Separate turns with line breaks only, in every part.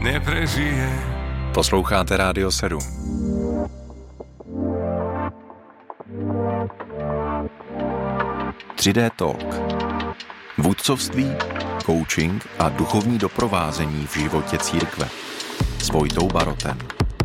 neprežije.
Posloucháte Rádio 7. Tři-dé Talk. Vůdcovství, coaching a duchovní doprovázení v životě církve. S Vojtou Barotem.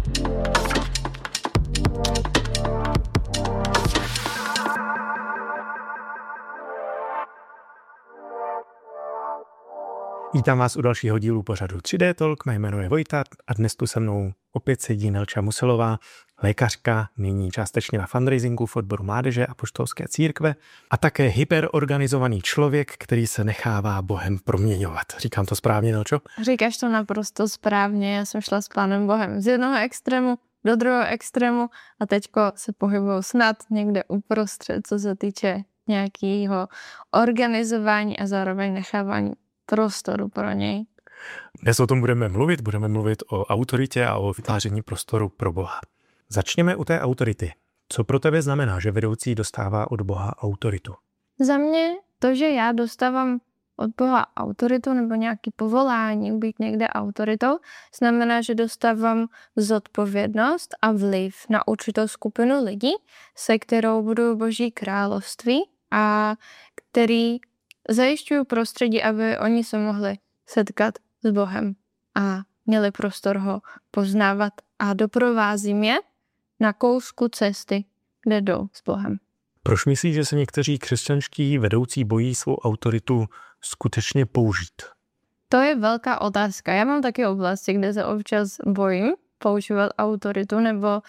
Vítám vás u dalšího dílu pořadu 3D Talk, mé jméno je Vojta a dnes tu se mnou opět sedí Nelča Muselová, lékařka, nyní částečně na fundraisingu v odboru mládeže a apoštolské církve a také hyperorganizovaný člověk, který se nechává Bohem proměňovat. Říkám to správně, Nelčo?
Říkáš to naprosto správně, já jsem šla s Pánem Bohem z jednoho extrému do druhého extrému a teďko se pohybuju snad někde uprostřed, co se týče nějakého organizování a zároveň nechávání prostoru pro něj.
Dnes o tom budeme mluvit o autoritě a o vytváření prostoru pro Boha. Začněme u té autority. Co pro tebe znamená, že vedoucí dostává od Boha autoritu?
Za mě to, že já dostávám od Boha autoritu nebo nějaké povolání být někde autoritou, znamená, že dostávám zodpovědnost a vliv na určitou skupinu lidí, se kterou budu Boží království a který zajišťuju prostředí, aby oni se mohli setkat s Bohem a měli prostor ho poznávat a doprovázím je na kousku cesty, kde jdou s Bohem.
Proč myslíš, že se někteří křesťanští vedoucí bojí svou autoritu skutečně použít?
To je velká otázka. Já mám taky oblasti, kde se občas bojím používat autoritu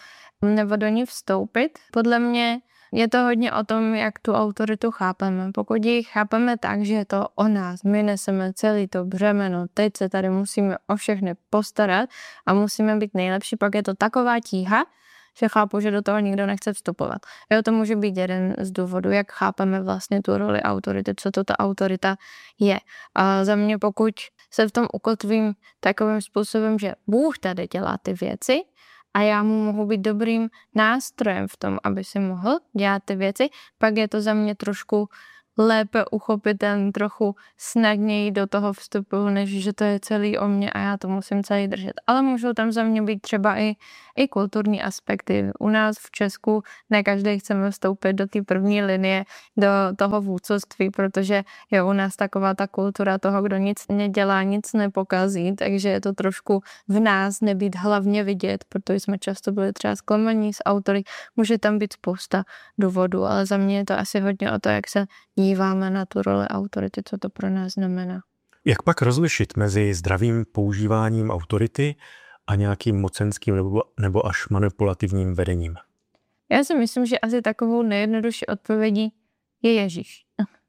nebo do ní vstoupit. Podle mě je to hodně o tom, jak tu autoritu chápeme. Pokud ji chápeme tak, že je to o nás, my neseme celý to břemeno, teď se tady musíme o všechny postarat a musíme být nejlepší, pak je to taková tíha, že chápu, že do toho nikdo nechce vstupovat. Jo, to může být jeden z důvodů, jak chápeme vlastně tu roli autority, co to ta autorita je. A za mě, pokud se v tom ukotvím takovým způsobem, že Bůh tady dělá ty věci, a já mu mohu být dobrým nástrojem v tom, aby si mohl dělat ty věci, pak je to za mě trošku lépe uchopitelný, trochu snadněji do toho vstupu, než že to je celý o mně a já to musím celý držet. Ale můžou tam za mě být třeba i kulturní aspekty. U nás v Česku ne každý chceme vstoupit do té první linie, do toho vůdcovství, protože je u nás taková ta kultura toho, kdo nic nedělá, nic nepokazí, takže je to trošku v nás nebýt hlavně vidět, protože jsme často byli třeba zklamaní z autory. Může tam být spousta důvodů, ale za mě je to asi hodně o to, jak se díváme na tu roli autority, co to pro nás znamená.
Jak pak rozlišit mezi zdravým používáním autority a nějakým mocenským nebo až manipulativním vedením?
Já si myslím, že asi takovou nejjednodušší odpovědí je Ježíš.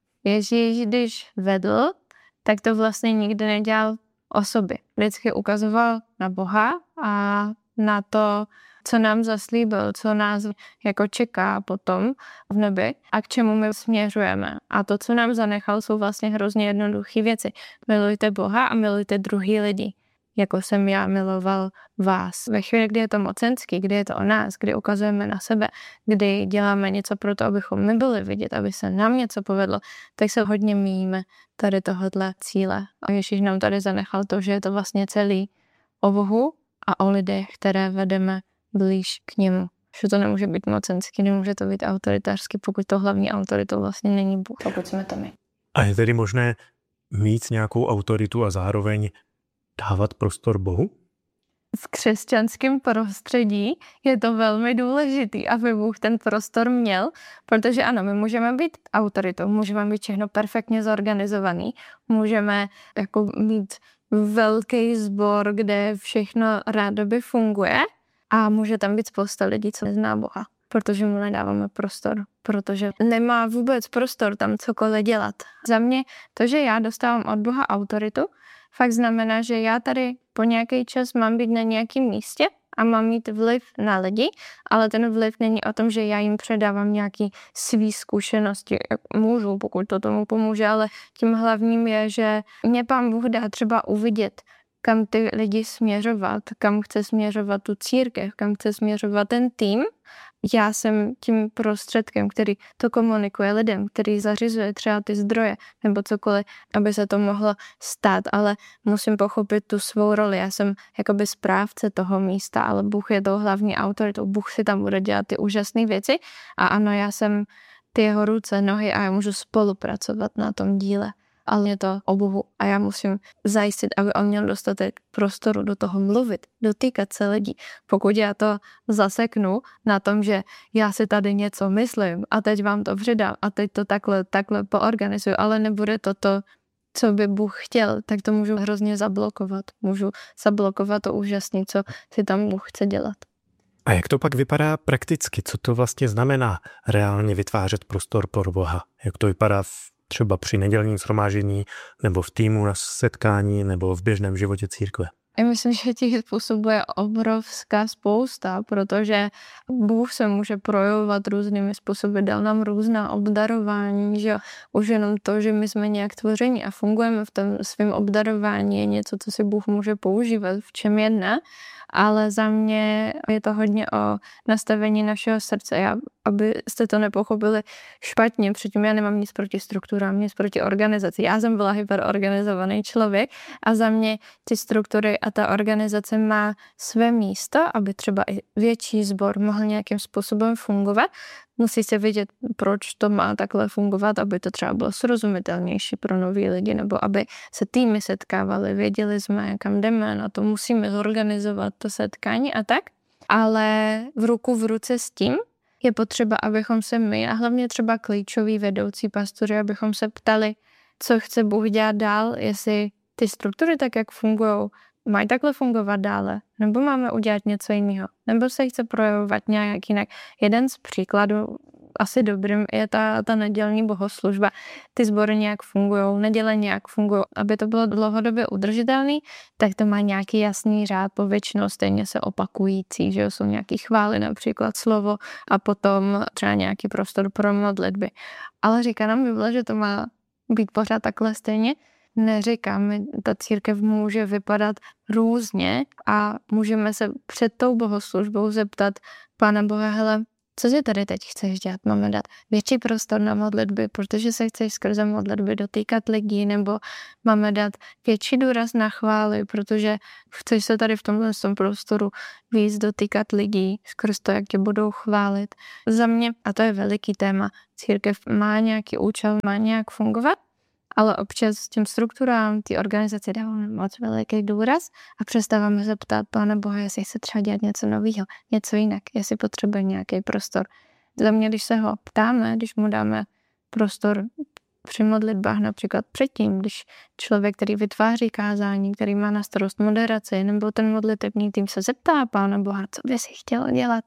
Ježíš, když vedl, tak to vlastně nikdy nedělal o sobě. Vždycky ukazoval na Boha a na to, co nám zaslíbil, co nás jako čeká potom v nebi a k čemu my směřujeme. A to, co nám zanechal, jsou vlastně hrozně jednoduché věci. Milujte Boha a milujte druhý lidi, jako jsem já miloval vás. Ve chvíli, kdy je to mocenský, kdy je to o nás, kdy ukazujeme na sebe, kdy děláme něco pro to, abychom my byli vidět, aby se nám něco povedlo, tak se hodně míjíme tady tohohle cíle. A Ježíš nám tady zanechal to, že je to vlastně celý o Bohu a o lidech, které vedeme blíž k němu. Že to nemůže být mocenský, nemůže to být autoritářský, pokud to hlavní autoritou vlastně není Bůh, pokud jsme to my.
A je tedy možné mít nějakou autoritu a zároveň dávat prostor Bohu?
V křesťanském prostředí je to velmi důležitý, aby Bůh ten prostor měl, protože ano, my můžeme být autoritou, můžeme být všechno perfektně zorganizovaný, můžeme jako mít velký sbor, kde všechno rádoby funguje, a může tam být spousta lidí, co nezná Boha, protože mu nedáváme prostor, protože nemá vůbec prostor tam cokoliv dělat. Za mě to, že já dostávám od Boha autoritu, fakt znamená, že já tady po nějaký čas mám být na nějakém místě a mám mít vliv na lidi, ale ten vliv není o tom, že já jim předávám nějaký svý zkušenosti. Můžu, pokud to tomu pomůže, ale tím hlavním je, že mě Pán Bůh dá třeba uvidět kam ty lidi směřovat, kam chce směřovat tu církev, kam chce směřovat ten tým. Já jsem tím prostředkem, který to komunikuje lidem, který zařizuje třeba ty zdroje nebo cokoliv, aby se to mohlo stát, ale musím pochopit tu svou roli. Já jsem jakoby správce toho místa, ale Bůh je tou hlavní autoritou. Bůh si tam bude dělat ty úžasné věci a ano, já jsem ty jeho ruce, nohy a já můžu spolupracovat na tom díle. Ale je to o Bohu a já musím zajistit, aby on měl dostatek prostoru do toho mluvit, dotýkat se lidí. Pokud já to zaseknu na tom, že já si tady něco myslím a teď vám to přidám a teď to takhle poorganizuju, ale nebude to, co by Bůh chtěl, tak to můžu hrozně zablokovat. Můžu zablokovat to úžasné, co si tam Bůh chce dělat.
A jak to pak vypadá prakticky? Co to vlastně znamená reálně vytvářet prostor pro Boha? Jak to vypadá třeba při nedělním shromáždění nebo v týmu na setkání nebo v běžném životě církve?
Já myslím, že těch způsobů je obrovská spousta, protože Bůh se může projevovat různými způsoby, dal nám různá obdarování, že už jenom to, že my jsme nějak tvoření a fungujeme v tom svém obdarování je něco, co si Bůh může používat, v čem jedne, ale za mě je to hodně o nastavení našeho srdce. Abyste to nepochopili špatně, předtím já nemám nic proti strukturám, nic proti organizaci. Já jsem byla hyperorganizovaný člověk a za mě ty struktury a ta organizace má své místo, aby třeba i větší sbor mohl nějakým způsobem fungovat. Musí se vědět, proč to má takhle fungovat, aby to třeba bylo srozumitelnější pro nový lidi, nebo aby se týmy setkávaly, věděli jsme, kam jdeme, na to musíme zorganizovat to setkání a tak. Ale v ruku v ruce s tím je potřeba, abychom se my a hlavně třeba klíčoví vedoucí pastoři, abychom se ptali, co chce Bůh dělat dál, jestli ty struktury tak, jak fungují, mají takhle fungovat dále, nebo máme udělat něco jiného, nebo se chce projevovat nějak jinak. Jeden z příkladů asi dobrým je ta nedělní bohoslužba. Ty sbory nějak fungují, neděle nějak fungují. Aby to bylo dlouhodobě udržitelné, tak to má nějaký jasný řád, povětšinou stejně se opakující, že jsou nějaký chvály, například slovo a potom třeba nějaký prostor pro modlitby. Ale říká nám Bible, že to má být pořád takhle stejně. Neříkám, ta církev může vypadat různě a můžeme se před tou bohoslužbou zeptat Pána Boha, hele, co si tady teď chceš dělat? Máme dát větší prostor na modlitby, protože se chceš skrze modlitby dotýkat lidí, nebo máme dát větší důraz na chvály, protože chceš se tady v tomhle prostoru víc dotýkat lidí skrz to, jak tě budou chválit. Za mě, a to je veliký téma, církev má nějaký účel, má nějak fungovat, ale občas těm strukturám, ty organizace dáváme moc veliký důraz a přestáváme se ptát Pána Boha, jestli chce třeba dělat něco nového, něco jinak, jestli potřebuje nějaký prostor. Za mě, když se ho ptáme, když mu dáme prostor při modlitbách, například předtím, když člověk, který vytváří kázání, který má na starost moderaci, nebo ten modlitební tým se zeptá Pána Boha, co by si chtěl dělat,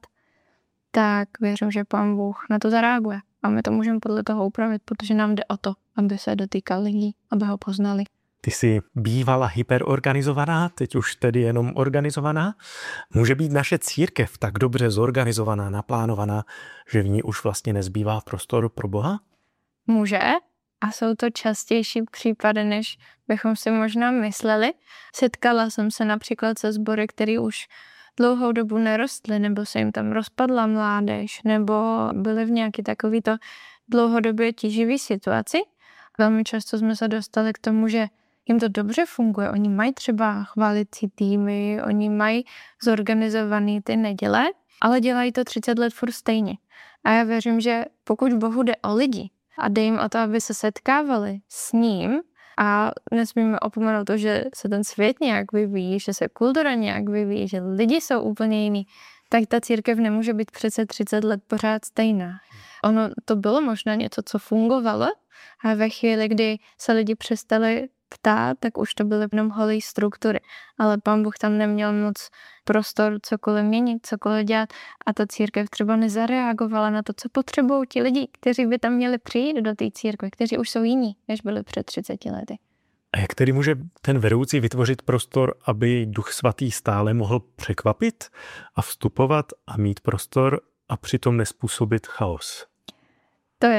tak věřím, že Pán Bůh na to zareaguje. A my to můžeme podle toho upravit, protože nám jde o to, aby se dotýkal lidí, aby ho poznali.
Ty jsi bývala hyperorganizovaná, teď už tedy jenom organizovaná. Může být naše církev tak dobře zorganizovaná, naplánovaná, že v ní už vlastně nezbývá prostor pro Boha?
Může a jsou to častější případy, než bychom si možná mysleli. Setkala jsem se například se sbory, který už dlouhou dobu nerostly, nebo se jim tam rozpadla mládež, nebo byly v nějaké takovýto dlouhodobě tíživý situaci. Velmi často jsme se dostali k tomu, že jim to dobře funguje. Oni mají třeba chválicí týmy, oni mají zorganizovaný ty neděle, ale dělají to 30 let furt stejně. A já věřím, že pokud Bohu jde o lidi a jde jim o to, aby se setkávali s ním, a nesmíme opomenout to, že se ten svět nějak vyvíjí, že se kultura nějak vyvíjí, že lidi jsou úplně jiný, tak ta církev nemůže být přece 30 let pořád stejná. Ono to bylo možná něco, co fungovalo, a ve chvíli, kdy se lidi přestali ptát, tak už to byly jenom holé struktury. Ale Pán Bůh tam neměl moc prostor cokoliv měnit, cokoliv dělat a ta církev třeba nezareagovala na to, co potřebují ti lidi, kteří by tam měli přijít do té církve, kteří už jsou jiní, než byli před 30 lety.
A jak tedy může ten vedoucí vytvořit prostor, aby Duch Svatý stále mohl překvapit a vstupovat a mít prostor a přitom nespůsobit chaos?
To je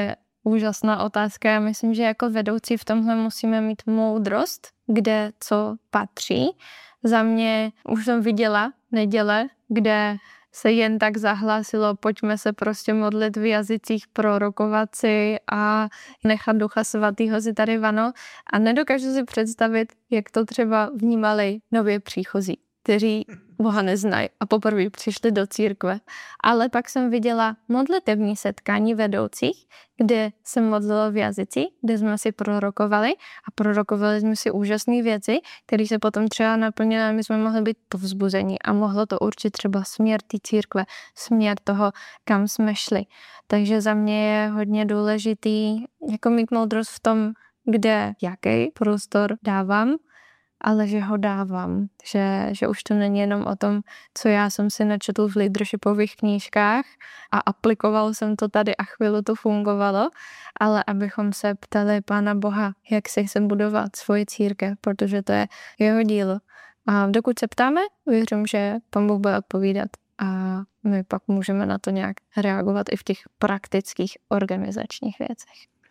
úžasná otázka. Já myslím, že jako vedoucí v tomhle musíme mít moudrost, kde co patří. Za mě už jsem viděla neděle, kde se jen tak zahlásilo, pojďme se prostě modlit v jazycích, prorokovat si a nechat Ducha Svatého si tady vano. A nedokážu si představit, jak to třeba vnímali nově příchozí, kteří Boha neznají a poprvé přišli do církve. Ale pak jsem viděla modlitevní setkání vedoucích, kde se modlilo v jazyci, kde jsme si prorokovali a prorokovali jsme si úžasné věci, které se potom třeba naplnily a my jsme mohli být povzbuzení a mohlo to určit třeba směr té církve, směr toho, kam jsme šli. Takže za mě je hodně důležitý jako mít moudrost v tom, kde jaký prostor dávám, ale že ho dávám, že už to není jenom o tom, co já jsem si načetl v leadershipových knížkách a aplikoval jsem to tady a chvíli to fungovalo, ale abychom se ptali Pána Boha, jak se chce budovat svoji církev, protože to je jeho dílo. A dokud se ptáme, věřím, že Pán Bůh bude odpovídat a my pak můžeme na to nějak reagovat i v těch praktických organizačních věcech.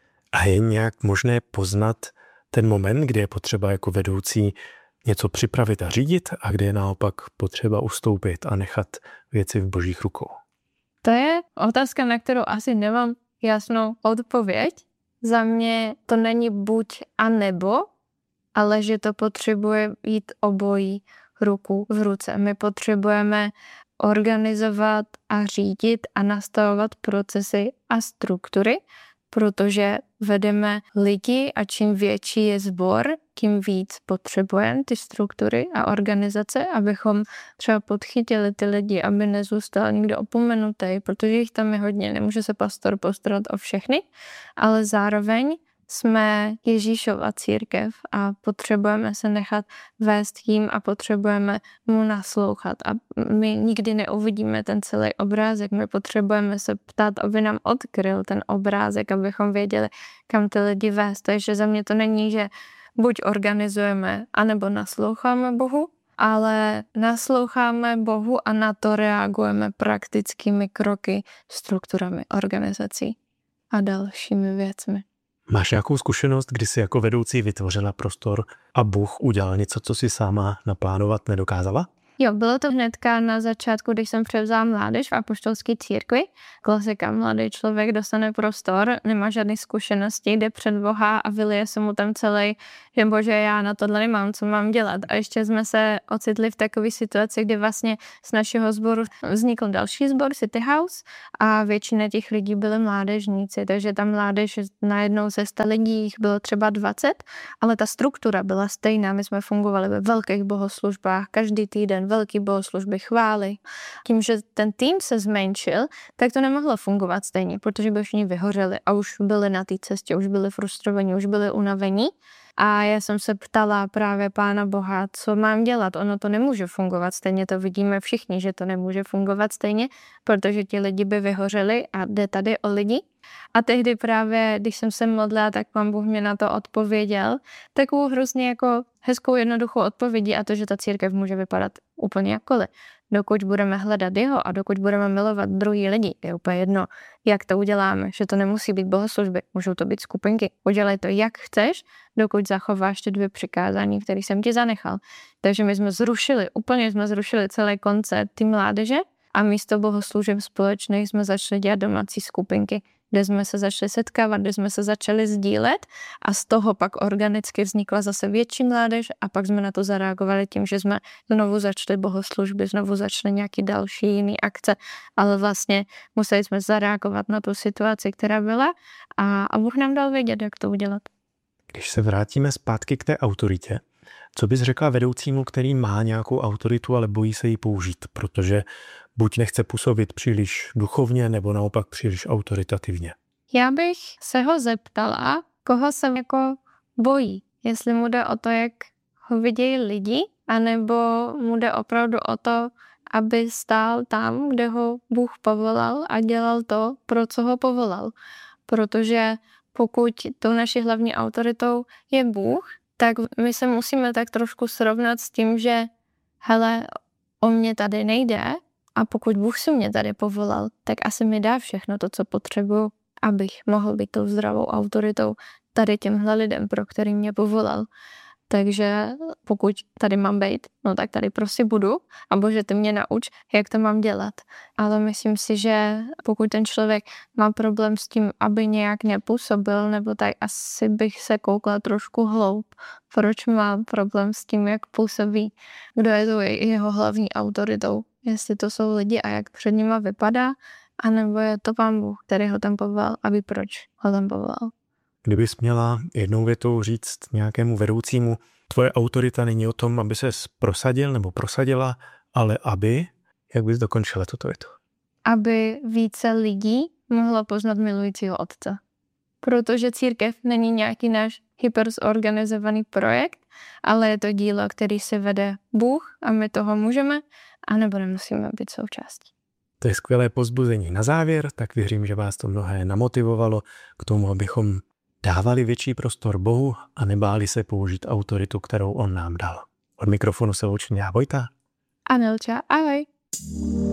A je nějak možné poznat ten moment, kdy je potřeba jako vedoucí něco připravit a řídit a kde je naopak potřeba ustoupit a nechat věci v Božích rukou?
To je otázka, na kterou asi nemám jasnou odpověď. Za mě to není buď a nebo, ale že to potřebuje jít obojí ruku v ruce. My potřebujeme organizovat a řídit a nastavovat procesy a struktury, protože vedeme lidi a čím větší je sbor, tím víc potřebujeme ty struktury a organizace, abychom třeba podchytili ty lidi, aby nezůstal nikdo opomenutý, protože jich tam je hodně, nemůže se pastor postarat o všechny, ale zároveň jsme Ježíšova církev a potřebujeme se nechat vést tím a potřebujeme mu naslouchat. A my nikdy neuvidíme ten celý obrázek. My potřebujeme se ptát, aby nám odkryl ten obrázek, abychom věděli, kam ty lidi vést. Takže za mě to není, že buď organizujeme, anebo nasloucháme Bohu, ale nasloucháme Bohu a na to reagujeme praktickými kroky, strukturami organizací a dalšími věcmi.
Máš nějakou zkušenost, kdy jsi jako vedoucí vytvořila prostor a Bůh udělal něco, co si sama naplánovat nedokázala?
Jo, bylo to hnedka na začátku, když jsem převzala mládež v apoštolské církvi. Klasika, mladý člověk dostane prostor, nemá žádné zkušenosti, jde před Boha a vylije se mu tam celý, že bože, já na tohle nemám, co mám dělat. A ještě jsme se ocitli v takové situaci, kdy vlastně z našeho sboru vznikl další sbor, City House, a většina těch lidí byly mládežníci, takže ta mládež najednou ze 100 lidí jich bylo třeba 20, ale ta struktura byla stejná. My jsme fungovali ve velkých bohoslužbách, každý týden velký bohoslužby, chvály. Tím, že ten tým se zmenšil, tak to nemohlo fungovat stejně, protože by všichni vyhořeli a už byli na té cestě, už byli frustrovaní, už byli unavení. A já jsem se ptala právě Pána Boha, co mám dělat. Ono to nemůže fungovat stejně, to vidíme všichni, že to nemůže fungovat stejně, protože ti lidi by vyhořeli a jde tady o lidi. A tehdy právě, když jsem se modlila, tak Pán Bůh mě na to odpověděl. Takovou hrozně jako hezkou jednoduchou odpovědí a to, že ta církev může vypadat úplně jakkoliv. Dokud budeme hledat jeho a dokud budeme milovat druhý lidi, je úplně jedno, jak to uděláme, že to nemusí být bohoslužby, můžou to být skupinky. Udělej to, jak chceš, dokud zachováš ty 2 přikázání, které jsem ti zanechal. Takže my jsme zrušili celý koncept ty mládeže a místo bohoslužeb společných jsme začali dělat domácí skupinky, kde jsme se začali setkávat, kde jsme se začali sdílet a z toho pak organicky vznikla zase větší mládež a pak jsme na to zareagovali tím, že jsme znovu začali bohoslužby, znovu začali nějaký další jiný akce, ale vlastně museli jsme zareagovat na tu situaci, která byla a Bůh nám dal vědět, jak to udělat.
Když se vrátíme zpátky k té autoritě, co bys řekla vedoucímu, který má nějakou autoritu, ale bojí se ji použít, protože buď nechce působit příliš duchovně, nebo naopak příliš autoritativně?
Já bych se ho zeptala, koho se jako bojí. Jestli mu jde o to, jak ho vidějí lidi, anebo mu jde opravdu o to, aby stál tam, kde ho Bůh povolal a dělal to, pro co ho povolal. Protože pokud tou naší hlavní autoritou je Bůh, tak my se musíme tak trošku srovnat s tím, že hele, o mě tady nejde a pokud Bůh si mě tady povolal, tak asi mi dá všechno to, co potřebuju abych mohl být tou zdravou autoritou tady těmhle lidem, pro který mě povolal. Takže pokud tady mám být, no tak tady prostě budu a bože, ty mě nauč, jak to mám dělat. Ale myslím si, že pokud ten člověk má problém s tím, aby nějak nepůsobil, nebo tak asi bych se koukla trošku hloub, proč má problém s tím, jak působí, kdo je to jeho hlavní autoritou. Jestli to jsou lidi a jak před nima vypadá, anebo je to Pán Bůh, který ho tam povolal a ví, proč ho tam povolal.
Kdybys měla jednou větou říct nějakému vedoucímu, tvoje autorita není o tom, aby ses prosadil nebo prosadila, ale aby, jak bys dokončila tuto větu?
Aby více lidí mohlo poznat milujícího Otce. Protože církev není nějaký náš hyperzorganizovaný projekt, ale je to dílo, který si vede Bůh a my toho můžeme a nebo nemusíme být součástí.
To je skvělé povzbuzení na závěr, tak věřím, že vás to mnohé namotivovalo k tomu, abychom dávali větší prostor Bohu a nebáli se použít autoritu, kterou on nám dal. Od mikrofonu se loučím já, Vojta.
A Nelča, ahoj.